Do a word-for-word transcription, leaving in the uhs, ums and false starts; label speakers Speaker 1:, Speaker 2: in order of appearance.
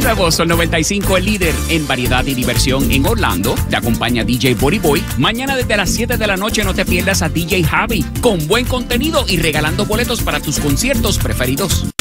Speaker 1: nuevo Sol noventa y cinco, el líder en variedad y diversión en Orlando. Te acompaña D J Body Boy. Mañana desde las siete de la noche no te pierdas a D J Javi con buen contenido y regalando boletos para tus conciertos preferidos.